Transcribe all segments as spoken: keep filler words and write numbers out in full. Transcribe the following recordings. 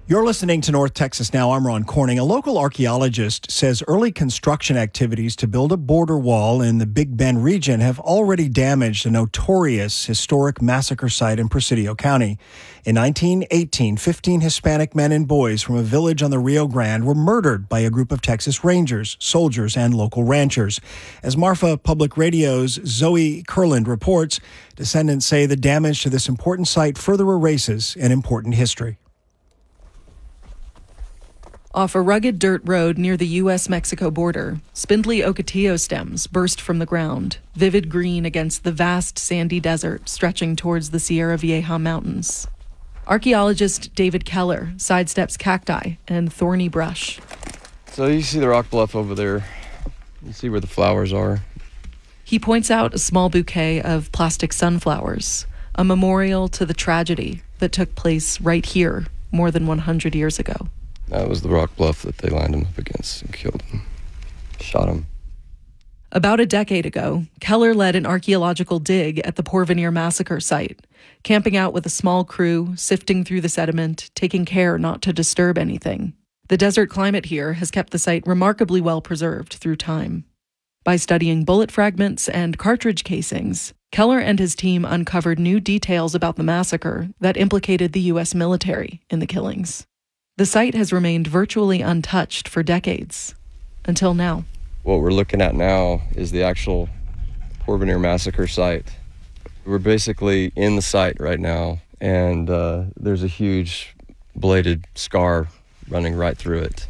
You're listening to North Texas Now. I'm Ron Corning. A local archaeologist says early construction activities to build a border wall in the Big Bend region have already damaged a notorious historic massacre site in Presidio County. In nineteen eighteen, fifteen Hispanic men and boys from a village on the Rio Grande were murdered by a group of Texas Rangers, soldiers, and local ranchers. As Marfa Public Radio's Zoe Kurland reports, descendants say the damage to this important site further erases an important history. Off a rugged dirt road near the U S Mexico border, spindly ocotillo stems burst from the ground, vivid green against the vast sandy desert stretching towards the Sierra Vieja mountains. Archaeologist David Keller sidesteps cacti and thorny brush. So you see the rock bluff over there. You see where the flowers are. He points out a small bouquet of plastic sunflowers, a memorial to the tragedy that took place right here more than one hundred years ago. That was the rock bluff that they lined him up against and killed him, shot him. About a decade ago, Keller led an archaeological dig at the Porvenir massacre site, camping out with a small crew, sifting through the sediment, taking care not to disturb anything. The desert climate here has kept the site remarkably well preserved through time. By studying bullet fragments and cartridge casings, Keller and his team uncovered new details about the massacre that implicated the U S military in the killings. The site has remained virtually untouched for decades, until now. What we're looking at now is the actual Porvenir massacre site. We're basically in the site right now, and uh, there's a huge bladed scar running right through it.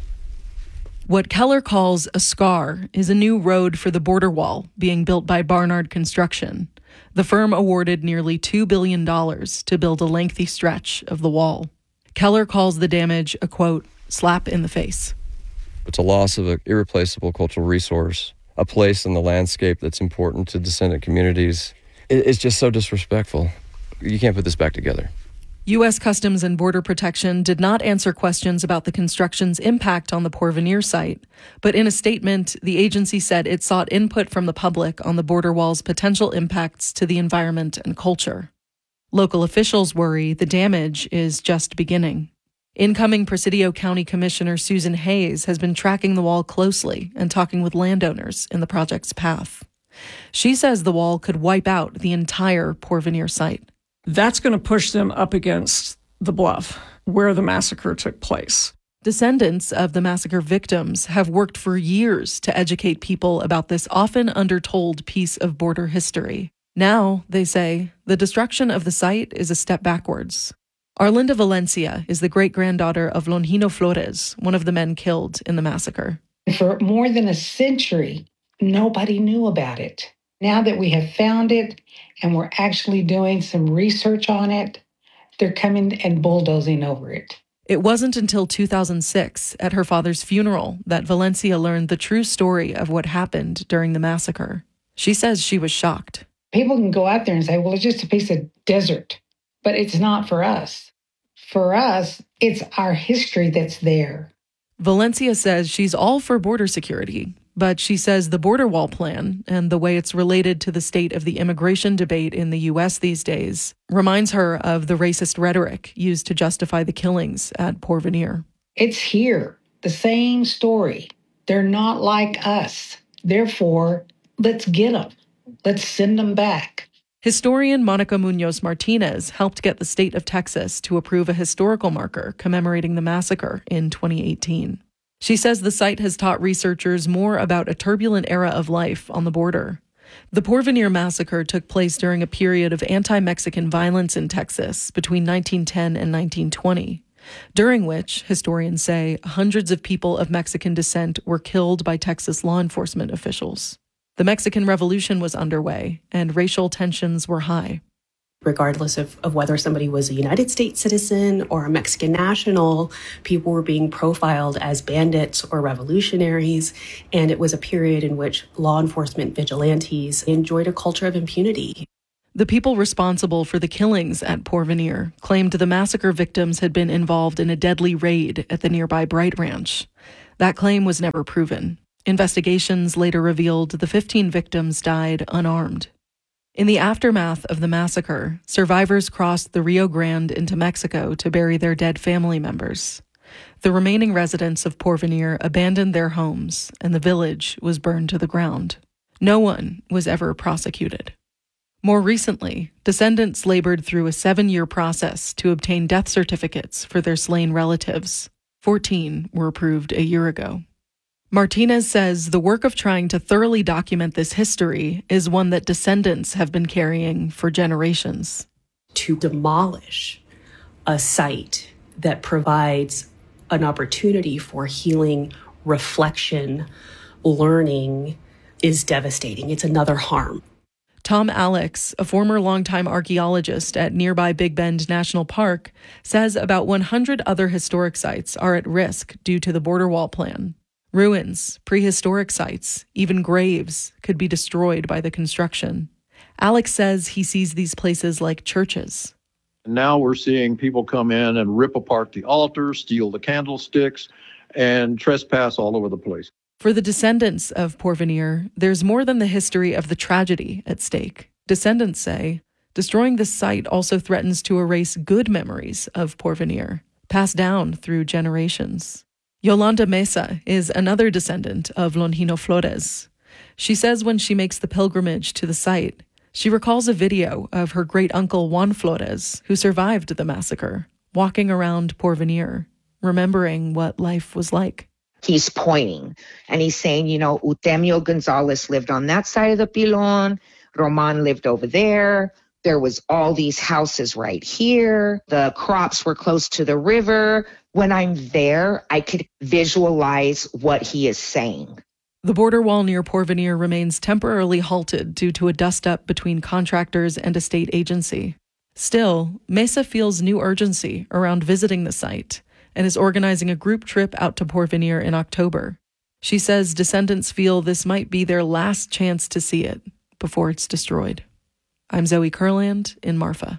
What Keller calls a scar is a new road for the border wall being built by Barnard Construction. The firm awarded nearly two billion dollars to build a lengthy stretch of the wall. Keller calls the damage a, quote, slap in the face. It's a loss of an irreplaceable cultural resource, a place in the landscape that's important to descendant communities. It's just so disrespectful. You can't put this back together. U S Customs and Border Protection did not answer questions about the construction's impact on the Porvenir site, but in a statement, the agency said it sought input from the public on the border wall's potential impacts to the environment and culture. Local officials worry the damage is just beginning. Incoming Presidio County Commissioner Susan Hayes has been tracking the wall closely and talking with landowners in the project's path. She says the wall could wipe out the entire Porvenir site. That's going to push them up against the bluff where the massacre took place. Descendants of the massacre victims have worked for years to educate people about this often undertold piece of border history. Now, they say, the destruction of the site is a step backwards. Arlinda Valencia is the great-granddaughter of Longino Flores, one of the men killed in the massacre. For more than a century, nobody knew about it. Now that we have found it and we're actually doing some research on it, they're coming and bulldozing over it. It wasn't until two thousand six, at her father's funeral, that Valencia learned the true story of what happened during the massacre. She says she was shocked. People can go out there and say, well, it's just a piece of desert, but it's not for us. For us, it's our history that's there. Valencia says she's all for border security, but she says the border wall plan and the way it's related to the state of the immigration debate in the U S these days reminds her of the racist rhetoric used to justify the killings at Porvenir. It's here, the same story. They're not like us. Therefore, let's get them. Let's send them back. Historian Monica Munoz Martinez helped get the state of Texas to approve a historical marker commemorating the massacre in twenty eighteen. She says the site has taught researchers more about a turbulent era of life on the border. The Porvenir massacre took place during a period of anti-Mexican violence in Texas between nineteen ten and nineteen twenty, during which, historians say, hundreds of people of Mexican descent were killed by Texas law enforcement officials. The Mexican Revolution was underway, and racial tensions were high. Regardless of, of whether somebody was a United States citizen or a Mexican national, people were being profiled as bandits or revolutionaries, and it was a period in which law enforcement vigilantes enjoyed a culture of impunity. The people responsible for the killings at Porvenir claimed the massacre victims had been involved in a deadly raid at the nearby Bright Ranch. That claim was never proven. Investigations later revealed the fifteen victims died unarmed. In the aftermath of the massacre, survivors crossed the Rio Grande into Mexico to bury their dead family members. The remaining residents of Porvenir abandoned their homes, and the village was burned to the ground. No one was ever prosecuted. More recently, descendants labored through a seven-year process to obtain death certificates for their slain relatives. Fourteen were approved a year ago. Martinez says the work of trying to thoroughly document this history is one that descendants have been carrying for generations. To demolish a site that provides an opportunity for healing, reflection, learning is devastating. It's another harm. Tom Alex, a former longtime archaeologist at nearby Big Bend National Park, says about one hundred other historic sites are at risk due to the border wall plan. Ruins, prehistoric sites, even graves could be destroyed by the construction. Alex says he sees these places like churches. Now we're seeing people come in and rip apart the altars, steal the candlesticks, and trespass all over the place. For the descendants of Porvenir, there's more than the history of the tragedy at stake. Descendants say destroying this site also threatens to erase good memories of Porvenir, passed down through generations. Yolanda Mesa is another descendant of Longino Flores. She says when she makes the pilgrimage to the site, she recalls a video of her great-uncle Juan Flores, who survived the massacre, walking around Porvenir, remembering what life was like. He's pointing and he's saying, you know, Eutemio Gonzalez lived on that side of the Pilon. Roman lived over there. There was all these houses right here. The crops were close to the river. When I'm there, I could visualize what he is saying. The border wall near Porvenir remains temporarily halted due to a dust-up between contractors and a state agency. Still, Mesa feels new urgency around visiting the site and is organizing a group trip out to Porvenir in October. She says descendants feel this might be their last chance to see it before it's destroyed. I'm Zoe Kurland in Marfa.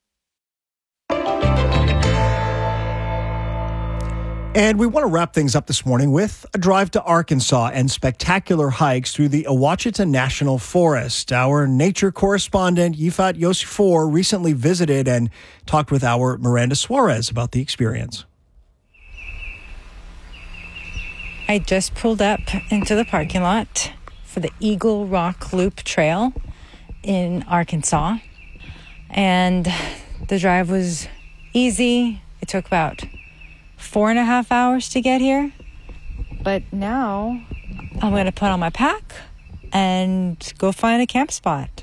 And we want to wrap things up this morning with a drive to Arkansas and spectacular hikes through the Ouachita National Forest. Our nature correspondent, Yifat Yosifor, recently visited and talked with our Miranda Suarez about the experience. I just pulled up into the parking lot for the Eagle Rock Loop Trail in Arkansas. And the drive was easy. It took about four and a half hours to get here. But now I'm going to put on my pack and go find a camp spot.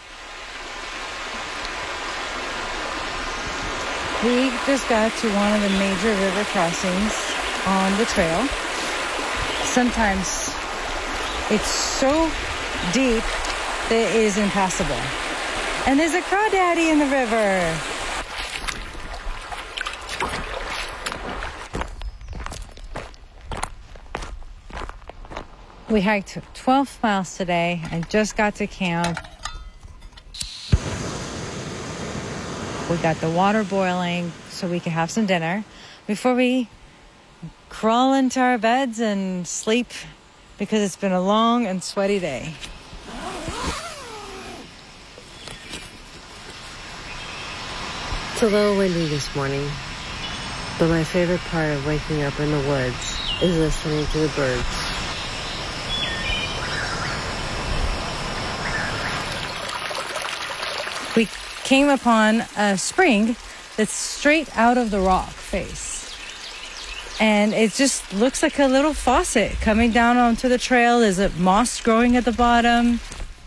We just got to one of the major river crossings on the trail. Sometimes it's so deep that it is impassable. And there's a crawdaddy in the river. We hiked twelve miles today and just got to camp. We got the water boiling so we could have some dinner before we crawl into our beds and sleep because it's been a long and sweaty day. It's a little windy this morning, but my favorite part of waking up in the woods is listening to the birds. We came upon a spring that's straight out of the rock face. And it just looks like a little faucet coming down onto the trail. There's a moss growing at the bottom.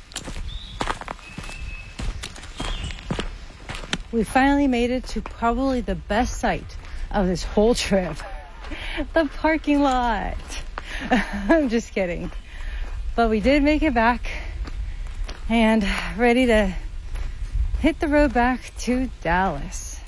We finally made it to probably the best sight of this whole trip. The parking lot. I'm just kidding. But we did make it back and ready to hit the road back to Dallas.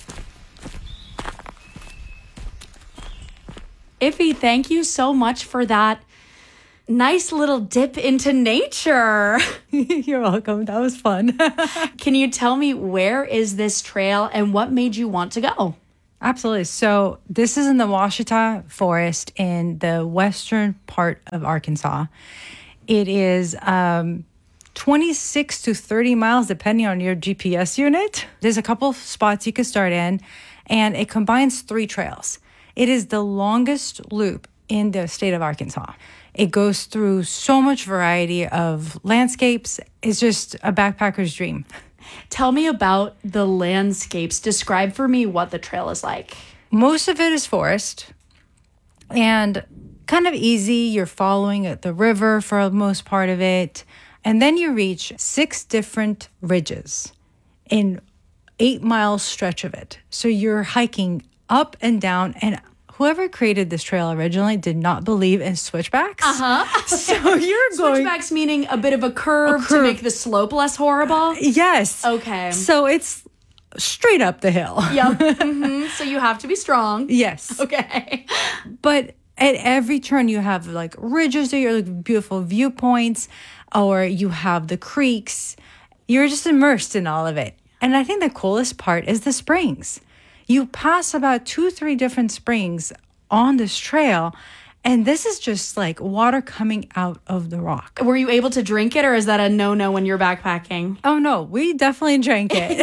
Iffy, thank you so much for that nice little dip into nature. You're welcome. That was fun. Can you tell me, where is this trail and what made you want to go? Absolutely. So this is in the Ouachita Forest in the western part of Arkansas. It is um, twenty-six to thirty miles, depending on your G P S unit. There's a couple spots you can start in, and it combines three trails. It is the longest loop in the state of Arkansas. It goes through so much variety of landscapes. It's just a backpacker's dream. Tell me about the landscapes. Describe for me what the trail is like. Most of it is forest and kind of easy. You're following the river for the most part of it. And then you reach six different ridges in eight mile stretch of it. So you're hiking up and down, and whoever created this trail originally did not believe in switchbacks. Uh-huh. So you're going... Switchbacks meaning a bit of a curve, a curve to make the slope less horrible? Yes. Okay. So it's straight up the hill. Yep. Mm-hmm. So you have to be strong. Yes. Okay. But at every turn, you have like ridges, or your like, beautiful viewpoints, or you have the creeks. You're just immersed in all of it. And I think the coolest part is the springs. You pass about two, three different springs on this trail, and this is just like water coming out of the rock. Were you able to drink it, or is that a no-no when you're backpacking? Oh, no. We definitely drank it.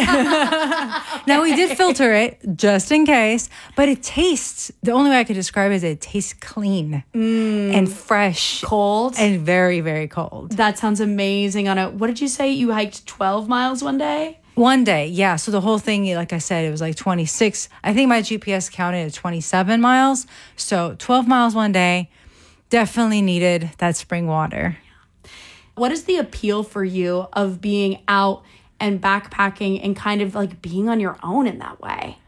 Now, we did filter it just in case, but it tastes, the only way I could describe it is it tastes clean mm. and fresh. Cold? And very, very cold. That sounds amazing. On a, what did you say? You hiked twelve miles one day? One day, yeah. So the whole thing, like I said, it was like twenty-six. I think my G P S counted at twenty-seven miles. So twelve miles one day. Definitely needed that spring water. What is the appeal for you of being out and backpacking and kind of like being on your own in that way?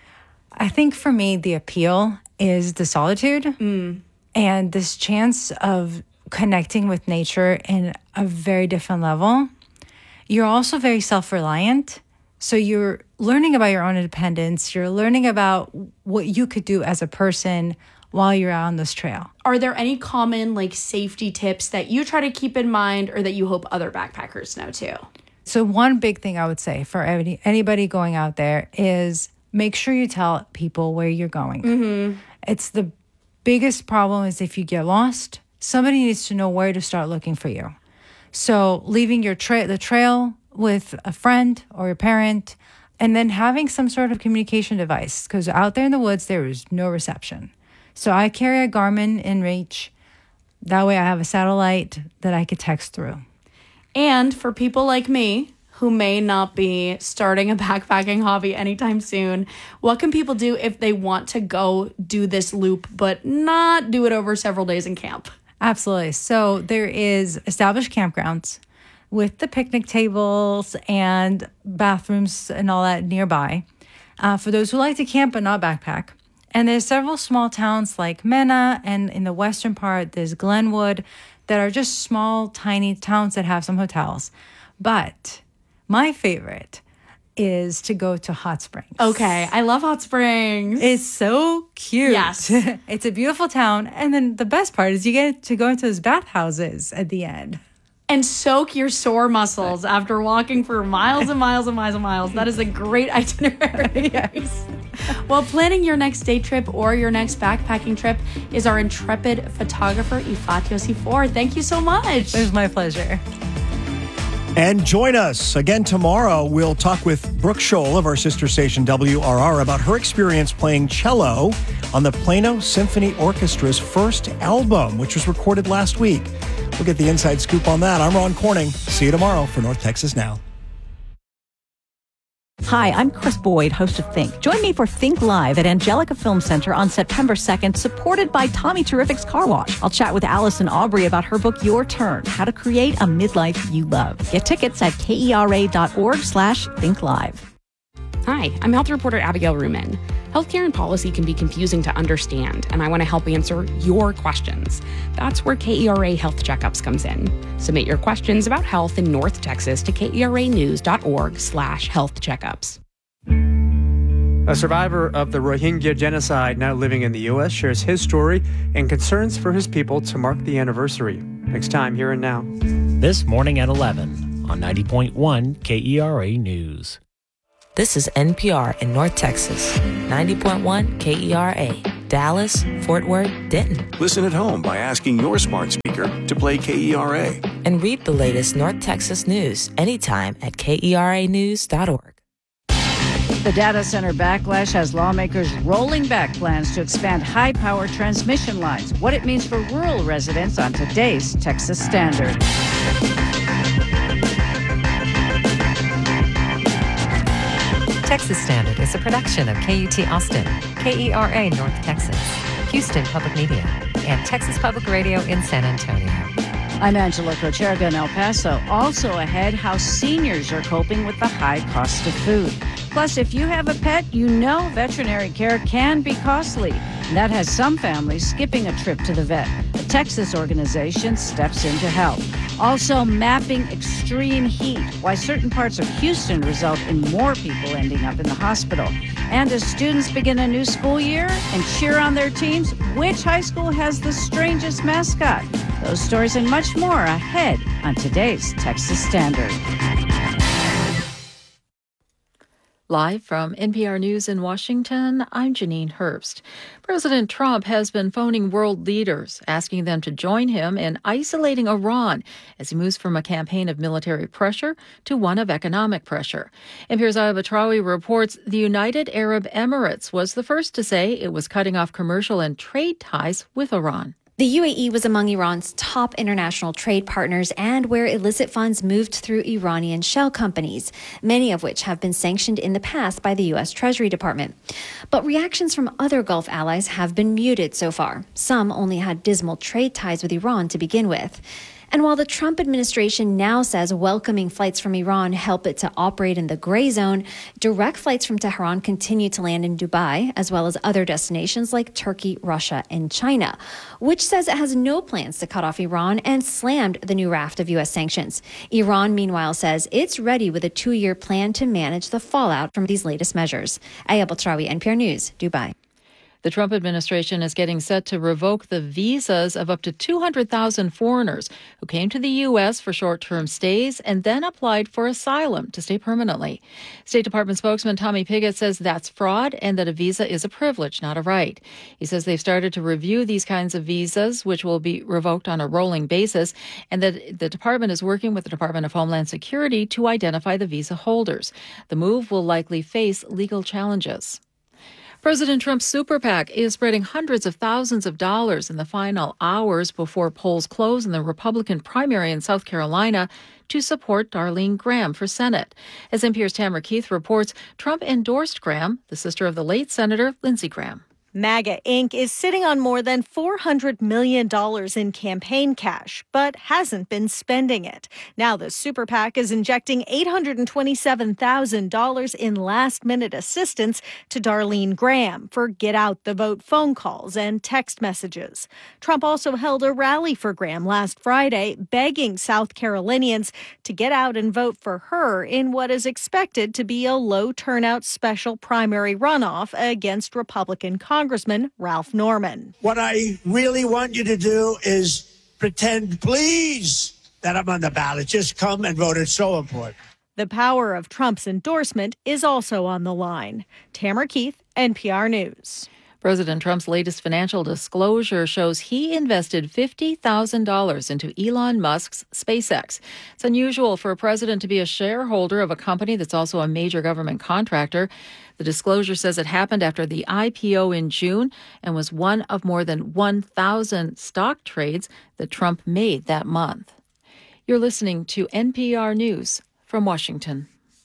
I think for me, the appeal is the solitude mm. and this chance of connecting with nature in a very different level. You're also very self-reliant. So you're learning about your own independence. You're learning about what you could do as a person while you're out on this trail. Are there any common like safety tips that you try to keep in mind or that you hope other backpackers know too? So one big thing I would say for any, anybody going out there is make sure you tell people where you're going. Mm-hmm. It's the biggest problem is if you get lost, somebody needs to know where to start looking for you. So leaving your tra- the trail with a friend or your parent, and then having some sort of communication device, because out there in the woods, there is no reception. So I carry a Garmin InReach. That way I have a satellite that I could text through. And for people like me, who may not be starting a backpacking hobby anytime soon, what can people do if they want to go do this loop, but not do it over several days in camp? Absolutely. So there is established campgrounds with the picnic tables and bathrooms and all that nearby uh, for those who like to camp but not backpack. And there's several small towns like Mena, and in the western part, there's Glenwood, that are just small, tiny towns that have some hotels. But my favorite is to go to Hot Springs. Okay, I love Hot Springs. It's so cute. Yes. It's a beautiful town. And then the best part is you get to go into those bathhouses at the end. And soak your sore muscles after walking for miles and miles and miles and miles. That is a great itinerary. Yes. Well, planning your next day trip or your next backpacking trip is our intrepid photographer, Ifatio Sifor. Thank you so much. It was my pleasure. And join us again tomorrow. We'll talk with Brooke Scholl of our sister station W R R about her experience playing cello on the Plano Symphony Orchestra's first album, which was recorded last week. We'll get the inside scoop on that. I'm Ron Corning. See you tomorrow for North Texas Now. Hi, I'm Chris Boyd, host of Think. Join me for Think Live at Angelica Film Center on September second, supported by Tommy Terrific's Car Wash. I'll chat with Allison Aubrey about her book, Your Turn, How to Create a Midlife You Love. Get tickets at kera.org slash Think Live. Hi, I'm health reporter Abigail Ruman. Healthcare and policy can be confusing to understand, and I want to help answer your questions. That's where K E R A Health Checkups comes in. Submit your questions about health in North Texas to keranews.org slash health checkups. A survivor of the Rohingya genocide now living in the U S shares his story and concerns for his people to mark the anniversary. Next time, Here and Now. This morning at eleven on ninety point one K E R A News. This is N P R in North Texas, ninety point one K E R A, Dallas, Fort Worth, Denton. Listen at home by asking your smart speaker to play K E R A. And read the latest North Texas news anytime at K E R A news dot org. The data center backlash has lawmakers rolling back plans to expand high-power transmission lines. What it means for rural residents on today's Texas Standard. Texas Standard is a production of K U T Austin, K E R A North Texas, Houston Public Media, and Texas Public Radio in San Antonio. I'm Angela Kocherga in El Paso. Also ahead, how seniors are coping with the high cost of food. Plus, if you have a pet, you know veterinary care can be costly. And that has some families skipping a trip to the vet. A Texas organization steps in to help. Also, mapping extreme heat, why certain parts of Houston result in more people ending up in the hospital. And as students begin a new school year and cheer on their teams, which high school has the strangest mascot? Those stories and much more ahead on today's Texas Standard. Live from N P R News in Washington, I'm Janine Herbst. President Trump has been phoning world leaders, asking them to join him in isolating Iran as he moves from a campaign of military pressure to one of economic pressure. N P R's Aya Batrawi reports the United Arab Emirates was the first to say it was cutting off commercial and trade ties with Iran. The U A E was among Iran's top international trade partners and where illicit funds moved through Iranian shell companies, many of which have been sanctioned in the past by the U S Treasury Department. But reactions from other Gulf allies have been muted so far. Some only had dismal trade ties with Iran to begin with. And while the Trump administration now says welcoming flights from Iran help it to operate in the gray zone, direct flights from Tehran continue to land in Dubai, as well as other destinations like Turkey, Russia, and China, which says it has no plans to cut off Iran and slammed the new raft of U S sanctions. Iran, meanwhile, says it's ready with a two-year plan to manage the fallout from these latest measures. Aya Batrawi, N P R News, Dubai. The Trump administration is getting set to revoke the visas of up to two hundred thousand foreigners who came to the U S for short-term stays and then applied for asylum to stay permanently. State Department spokesman Tommy Pigott says that's fraud and that a visa is a privilege, not a right. He says they've started to review these kinds of visas, which will be revoked on a rolling basis, and that the department is working with the Department of Homeland Security to identify the visa holders. The move will likely face legal challenges. President Trump's super PAC is spreading hundreds of thousands of dollars in the final hours before polls close in the Republican primary in South Carolina to support Darlene Graham for Senate. As N P R's Tamara Keith reports, Trump endorsed Graham, the sister of the late Senator Lindsey Graham. MAGA Incorporated is sitting on more than four hundred million dollars in campaign cash, but hasn't been spending it. Now the super PAC is injecting eight hundred twenty-seven thousand dollars in last-minute assistance to Darlene Graham for get-out-the-vote phone calls and text messages. Trump also held a rally for Graham last Friday, begging South Carolinians to get out and vote for her in what is expected to be a low-turnout special primary runoff against Republican Congress. Congressman Ralph Norman. What I really want you to do is pretend, please, that I'm on the ballot. Just come and vote. It's so important. The power of Trump's endorsement is also on the line. Tamara Keith, N P R News. President Trump's latest financial disclosure shows he invested fifty thousand dollars into Elon Musk's SpaceX. It's unusual for a president to be a shareholder of a company that's also a major government contractor. The disclosure says it happened after the I P O in June and was one of more than one thousand stock trades that Trump made that month. You're listening to N P R News from Washington.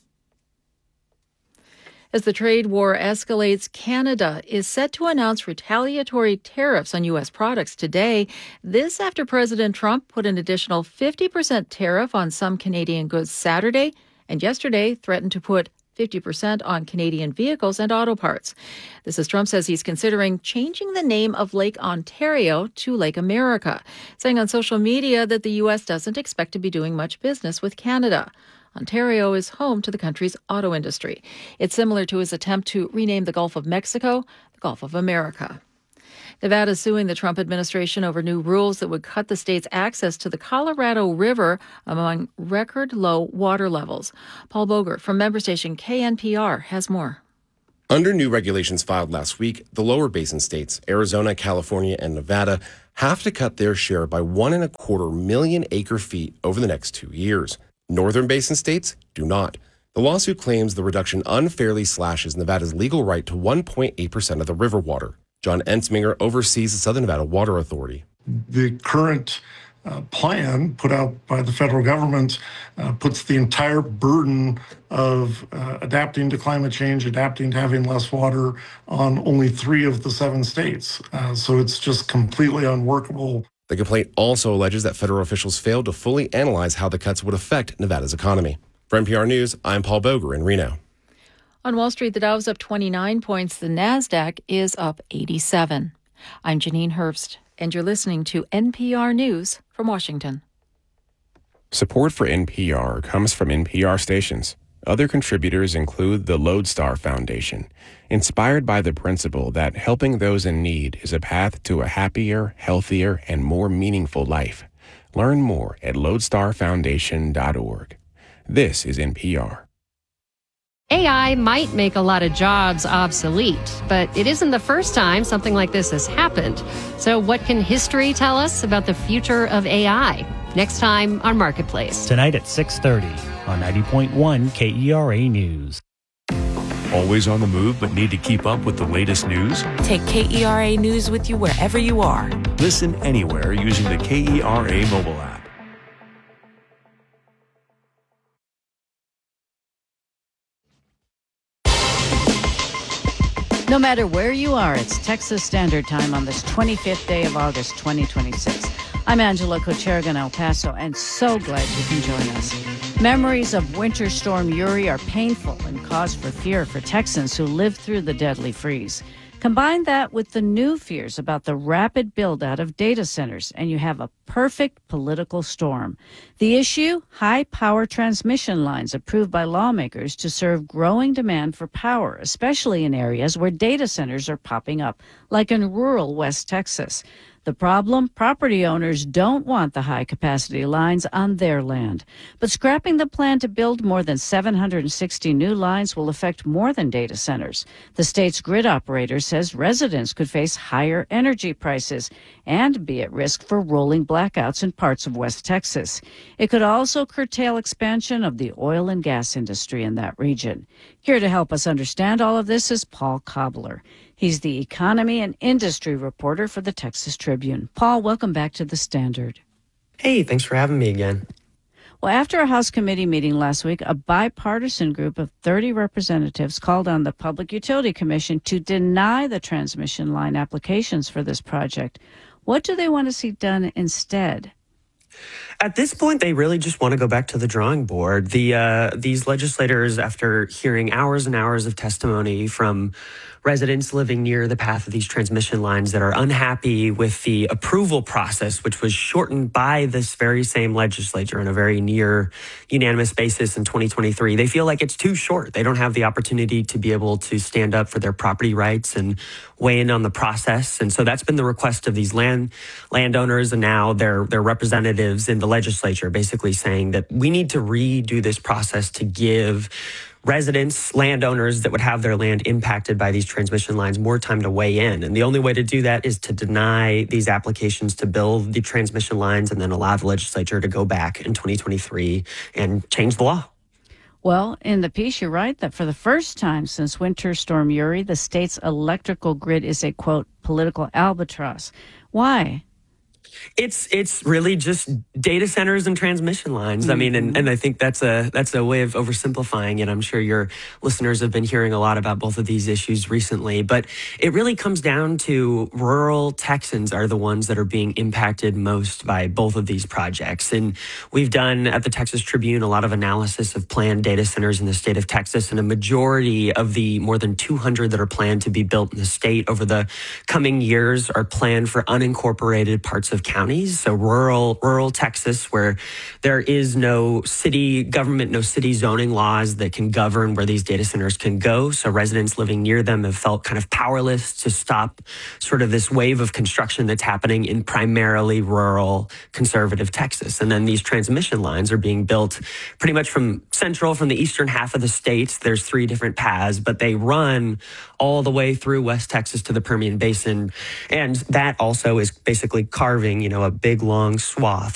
As the trade war escalates, Canada is set to announce retaliatory tariffs on U S products today. This after President Trump put an additional fifty percent tariff on some Canadian goods Saturday, and yesterday threatened to put fifty percent on Canadian vehicles and auto parts. This as Trump says he's considering changing the name of Lake Ontario to Lake America, saying on social media that the U S doesn't expect to be doing much business with Canada. Ontario is home to the country's auto industry. It's similar to his attempt to rename the Gulf of Mexico the Gulf of America. Nevada is suing the Trump administration over new rules that would cut the state's access to the Colorado River among record low water levels. Paul Boger from member station K N P R has more. Under new regulations filed last week, the lower basin states, Arizona, California, and Nevada, have to cut their share by one and a quarter million acre feet over the next two years. Northern basin states do not. The lawsuit claims the reduction unfairly slashes Nevada's legal right to one point eight percent of the river water. John Ensminger oversees the Southern Nevada Water Authority. The current uh, plan put out by the federal government uh, puts the entire burden of uh, adapting to climate change, adapting to having less water on only three of the seven states. Uh, so it's just completely unworkable. The complaint also alleges that federal officials failed to fully analyze how the cuts would affect Nevada's economy. For N P R News, I'm Paul Boger in Reno. On Wall Street, the Dow's up twenty-nine points. The Nasdaq is up eighty-seven. I'm Janine Herbst, and you're listening to N P R News from Washington. Support for N P R comes from N P R stations. Other contributors include the Lodestar Foundation, inspired by the principle that helping those in need is a path to a happier, healthier, and more meaningful life. Learn more at lodestar foundation dot org. This is N P R. A I might make a lot of jobs obsolete, but it isn't the first time something like this has happened. So what can history tell us about the future of A I? Next time on Marketplace. Tonight at six thirty on ninety point one K E R A News. Always on the move but need to keep up with the latest news? Take K E R A News with you wherever you are. Listen anywhere using the K E R A mobile app. No matter where you are, it's Texas Standard Time on this twenty-fifth day of August, twenty twenty-six. I'm Angela Kocherga in El Paso, and so glad you can join us. Memories of Winter Storm Uri are painful and cause for fear for Texans who lived through the deadly freeze. Combine that with the new fears about the rapid build-out of data centers, and you have a perfect political storm. The issue? High-power transmission lines approved by lawmakers to serve growing demand for power, especially in areas where data centers are popping up, like in rural West Texas. The problem? Property owners don't want the high-capacity lines on their land. But scrapping the plan to build more than seven hundred sixty new lines will affect more than data centers. The state's grid operator says residents could face higher energy prices and be at risk for rolling blackouts in parts of West Texas. It could also curtail expansion of the oil and gas industry in that region. Here to help us understand all of this is Paul Cobbler. He's the economy and industry reporter for the Texas Tribune. Paul, welcome back to the Standard. Hey, thanks for having me again. Well, after a House committee meeting last week, a bipartisan group of thirty representatives called on the Public Utility Commission to deny the transmission line applications for this project. What do they want to see done instead? At this point, they really just want to go back to the drawing board. The uh, these legislators, after hearing hours and hours of testimony from residents living near the path of these transmission lines that are unhappy with the approval process, which was shortened by this very same legislature on a very near unanimous basis in twenty twenty-three. They feel like it's too short. They don't have the opportunity to be able to stand up for their property rights and weigh in on the process. And so that's been the request of these land landowners and now their, their representatives in the legislature, basically saying that we need to redo this process to give residents, landowners that would have their land impacted by these transmission lines more time to weigh in. And the only way to do that is to deny these applications to build the transmission lines and then allow the legislature to go back in twenty twenty-three and change the law. Well, in the piece, you write that for the first time since Winter Storm Uri, the state's electrical grid is a, quote, political albatross. Why? It's it's really just data centers and transmission lines. Mm-hmm. I mean, and, and I think that's a that's a way of oversimplifying it. I'm sure your listeners have been hearing a lot about both of these issues recently, but it really comes down to rural Texans are the ones that are being impacted most by both of these projects. And we've done at the Texas Tribune a lot of analysis of planned data centers in the state of Texas, and a majority of the more than two hundred that are planned to be built in the state over the coming years are planned for unincorporated parts of counties, so rural rural Texas, where there is no city government, no city zoning laws that can govern where these data centers can go. So residents living near them have felt kind of powerless to stop sort of this wave of construction that's happening in primarily rural conservative Texas. And then these transmission lines are being built pretty much from central, from the eastern half of the state. There's three different paths, but they run all the way through West Texas to the Permian Basin. And that also is basically carving, you know, a big long swath